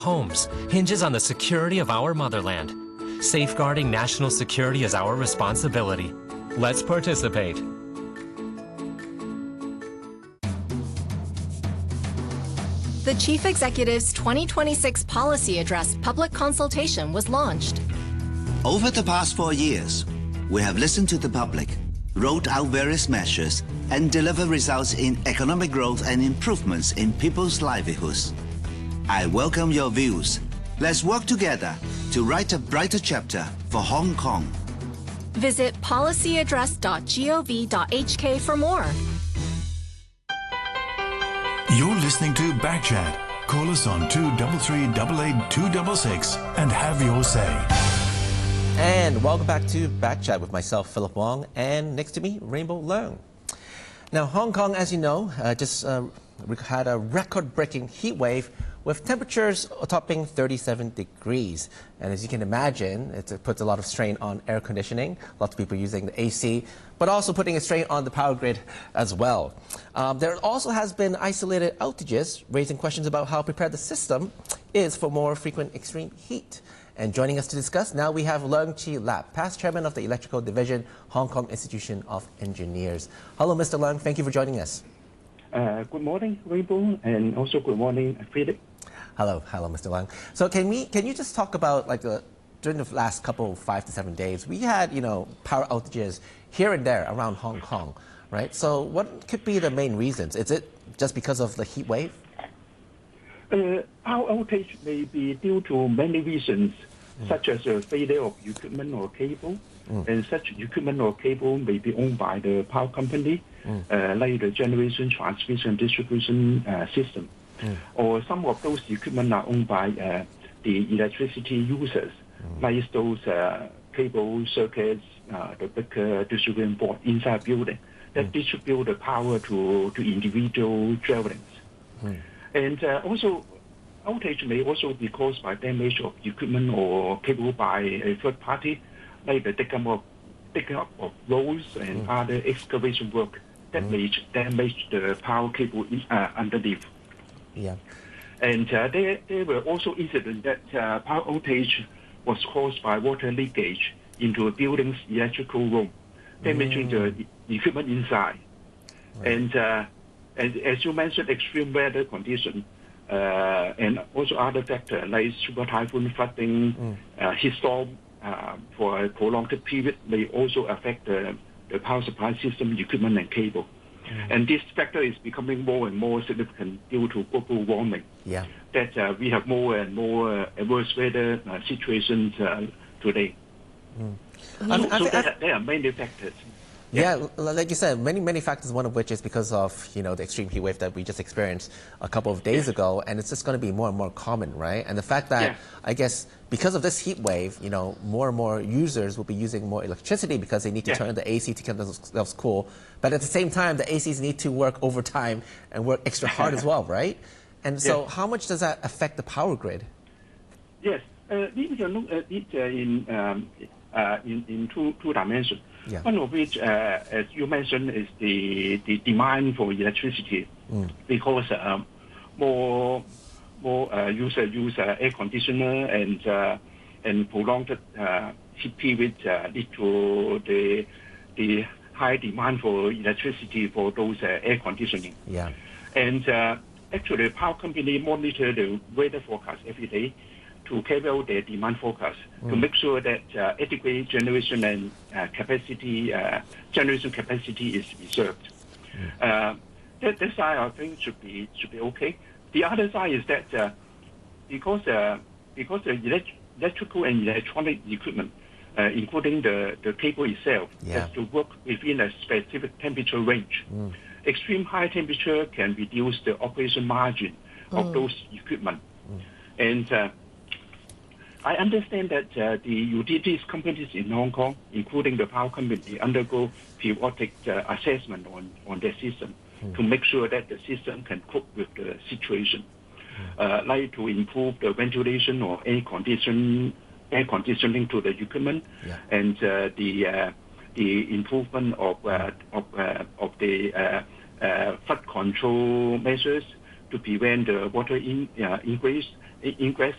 homes hinges on the security of our motherland. Safeguarding national security is our responsibility. Let's participate. The Chief Executive's 2026 Policy Address public consultation was launched. Over the past 4 years, we have listened to the public, rolled out various measures, and delivered results in economic growth and improvements in people's livelihoods. I welcome your views. Let's work together to write a brighter chapter for Hong Kong. Visit policyaddress.gov.hk for more. You're listening to Backchat. Call us on 233-88-266 and have your say. And welcome back to Backchat with myself, Philip Wong, and next to me, Rainbow Leung. Now, Hong Kong, as you know, just had a record-breaking heat wave with temperatures topping 37 degrees. And as you can imagine, it puts a lot of strain on air conditioning, lots of people using the AC, but also putting a strain on the power grid as well. There also has been isolated outages, raising questions about how prepared the system is for more frequent extreme heat. And joining us to discuss, now we have Leung Chee Lap, past chairman of the Electrical Division, Hong Kong Institution of Engineers. Hello, Mr. Leung. Thank you for joining us. Good morning, Rainbow, and also good morning, Philip. Hello, Mr. Leung. So can you just talk about during the last couple 5 to 7 days, we had power outages here and there around Hong Kong, right? So what could be the main reasons? Is it just because of the heat wave? Power outage may be due to many reasons, such as a failure of equipment or cable, and such equipment or cable may be owned by the power company, like the generation, transmission, distribution system. Or some of those equipment are owned by the electricity users, like those cable circuits, the big distribution board inside a building that distribute the power to individual dwellings. And also, outage may also be caused by damage of equipment or cable by a third party, like the digging up of roads and other excavation work that may damage the power cable underneath. Yeah. And there were also incidents that power outage was caused by water leakage into a building's electrical room, damaging the equipment inside. Right. And as you mentioned, extreme weather conditions and also other factors like super typhoon, flooding, heat storm for a prolonged period may also affect the power supply system, equipment, and cable. And this factor is becoming more and more significant due to global warming. Yeah. That we have more and more adverse weather situations today. There are many factors. Yeah, like you said, many factors, one of which is because of, the extreme heat wave that we just experienced a couple of days ago, and it's just going to be more and more common, right? And the fact that, I guess, because of this heat wave, more and more users will be using more electricity because they need to turn on the AC to keep themselves cool. But at the same time, the ACs need to work overtime and work extra hard as well, right? And so how much does that affect the power grid? Yes, we can look at it in two dimensions. Yeah. One of which, as you mentioned, is the demand for electricity, because more users use air conditioner and prolonged heat period lead to the high demand for electricity for those air conditioning. Yeah. And actually, power company monitor the weather forecast every day to carry out their demand forecast to make sure that adequate generation and generation capacity is reserved. That side I think should be okay. The other side is that because the electrical and electronic equipment, including the cable itself, has to work within a specific temperature range. Extreme high temperature can reduce the operation margin of those equipment. And I understand that the utilities companies in Hong Kong, including the power company, undergo periodic assessment on their system to make sure that the system can cope with the situation, like to improve the ventilation or air conditioning to the equipment, and the improvement of the flood control measures to prevent the water ingress ingress